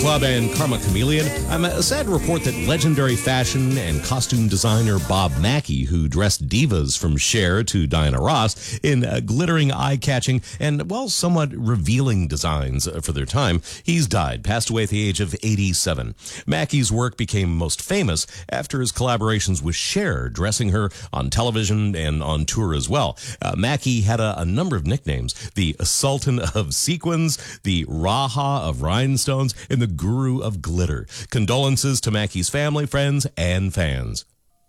Club and Karma Chameleon. I'm sad to report that legendary fashion and costume designer Bob Mackie, who dressed divas from Cher to Diana Ross in glittering, eye-catching, and, well, somewhat revealing designs for their time, he's died, passed away at the age of 87. Mackie's work became most famous after his collaborations with Cher, dressing her on television and on tour as well. Mackie had a number of nicknames: the Sultan of Sequins, the Raha of Rhinestones, and the Guru of Glitter. Condolences to Mackie's family, friends, and fans.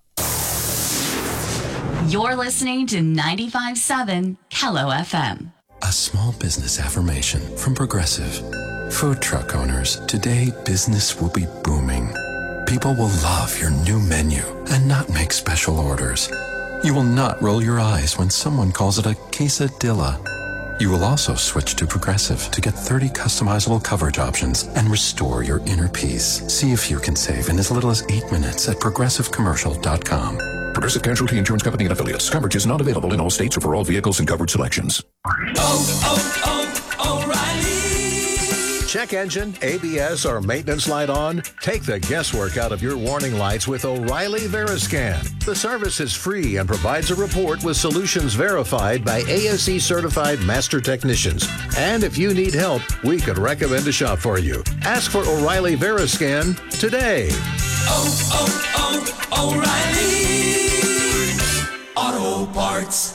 You're listening to 95.7 Kello FM. A small business affirmation from Progressive. Food truck owners, today business will be booming. People will love your new menu and not make special orders. You will not roll your eyes when someone calls it a quesadilla. You will also switch to Progressive to get 30 customizable coverage options and restore your inner peace. See if you can save in as little as 8 minutes at progressivecommercial.com. Progressive Casualty Insurance Company and Affiliates. Coverage is not available in all states or for all vehicles and coverage selections. O'Reilly. Check engine, ABS, or maintenance light on? Take the guesswork out of your warning lights with O'Reilly Veriscan. The service is free and provides a report with solutions verified by ASE certified master technicians. And if you need help, we could recommend a shop for you. Ask for O'Reilly Veriscan today. O'Reilly Auto Parts.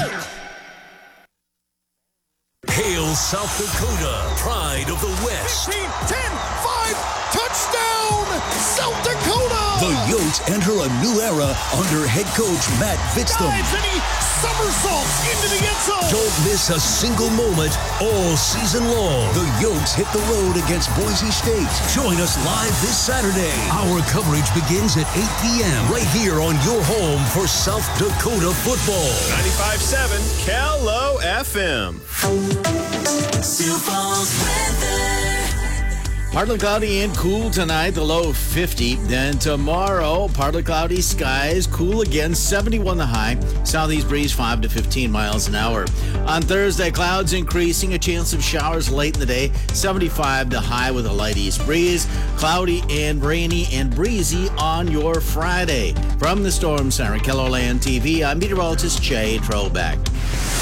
Hail South Dakota, pride of the West. 15, 10, 5, touchdown, South Dakota! The Yotes enter a new era under head coach Matt Vitztham. Dives and he somersaults into the end zone. Don't miss a single moment all season long. The Yotes hit the road against Boise State. Join us live this Saturday. Our coverage begins at 8 p.m. right here on your home for South Dakota football. 95.7 Kello FM. Sioux Falls weather. Partly cloudy and cool tonight, the low of 50. Then tomorrow, partly cloudy skies, cool again, 71 the high. Southeast breeze 5 to 15 miles an hour. On Thursday, clouds increasing, a chance of showers late in the day, 75 the high with a light east breeze. Cloudy and rainy and breezy on your Friday. From the Storm Center, KELOLAND TV, I'm meteorologist Jay Trobeck.